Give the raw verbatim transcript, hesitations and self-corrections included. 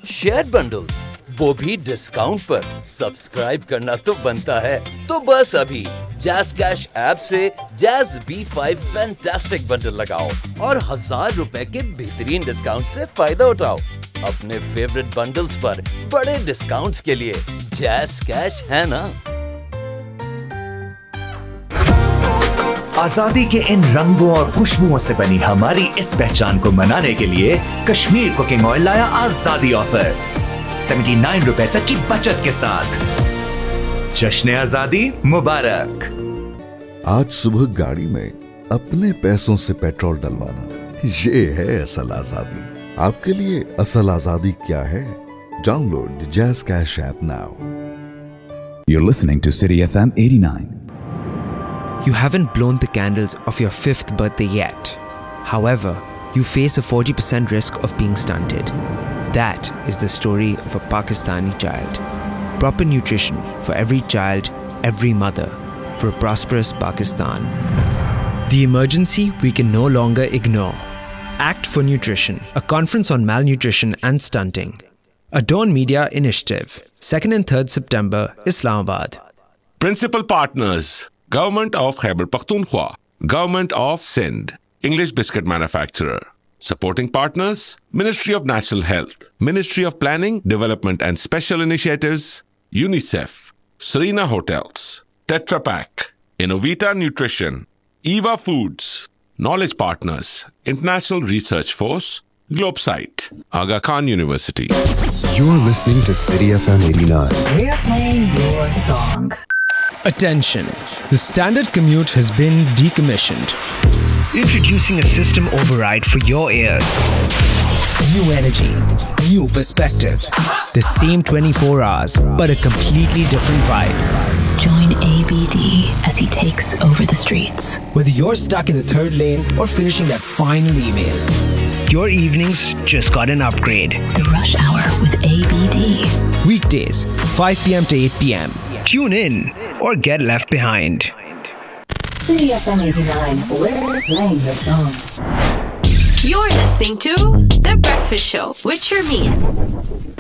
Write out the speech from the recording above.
Share bundles, वो भी discount पर। सब्सक्राइब करना तो बनता है। तो बस अभी जैज़ कैश ऐप से jazz B five fantastic bundle लगाओ और हजार रुपए के बेहतरीन डिस्काउंट से फायदा उठाओ। अपने फेवरेट बंडल्स पर बड़े डिस्काउंट्स के लिए जैज़ कैश है ना। आजादी के इन रंगों और खुशबुओं से बनी हमारी इस पहचान को मनाने के लिए कश्मीर कुकिंग ऑयल लाया आजादी ऑफर उन्यासी रुपए तक की बचत के साथ। जश्न आजादी मुबारक। आज सुबह गाड़ी में अपने पैसों से पेट्रोल डलवाना, ये है असल आजादी। आपके लिए असल आजादी क्या है? Download the jazz cash app now. You're listening to City F M eighty-nine. You haven't blown the candles of your fifth birthday yet. However, you face a forty percent risk of being stunted. That is the story of a Pakistani child. Proper nutrition for every child, every mother, for a prosperous Pakistan. The emergency we can no longer ignore. Act for Nutrition, a conference on malnutrition and stunting. A Dawn Media initiative. second and third September, Islamabad. Principal partners: Government of Khyber Pakhtunkhwa, Government of Sindh, English Biscuit Manufacturer. Supporting partners: Ministry of National Health, Ministry of Planning, Development and Special Initiatives, UNICEF, Serena Hotels, Tetra Pak, Innovita Nutrition, Eva Foods. Knowledge partners: International Research Force, Globesite, Aga Khan University. You're listening to City F M eighty-nine. We're playing your song. Attention! The standard commute has been decommissioned. Introducing a system override for your ears. New energy, new perspective. The same twenty-four hours, but a completely different vibe. Join A B D as he takes over the streets. Whether you're stuck in the third lane or finishing that final email, your evenings just got an upgrade. The Rush Hour with A B D. Weekdays, five p.m. to eight p.m. Tune in or get left behind. City F M eighty-nine, we're playing your song. You're listening to The Breakfast Show with Sharmeen.